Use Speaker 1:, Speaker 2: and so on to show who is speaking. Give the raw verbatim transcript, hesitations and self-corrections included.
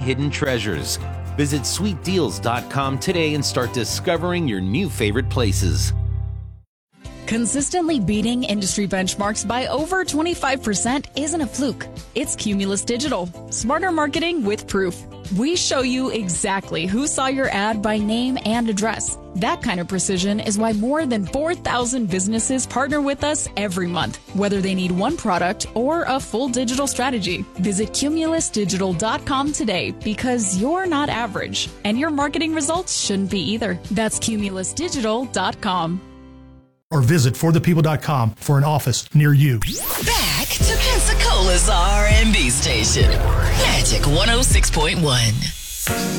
Speaker 1: hidden treasures. Visit sweet deals dot com today and start discovering your new favorite places.
Speaker 2: Consistently beating industry benchmarks by over twenty-five percent isn't a fluke. It's Cumulus Digital. Smarter marketing with proof. We show you exactly who saw your ad by name and address. That kind of precision is why more than four thousand businesses partner with us every month, whether they need one product or a full digital strategy. Visit cumulus digital dot com today because you're not average, and your marketing results shouldn't be either. That's cumulus digital dot com.
Speaker 3: Or visit for the people dot com for an office near you.
Speaker 4: Back to Pensacola's R and B station, Magic one oh six point one.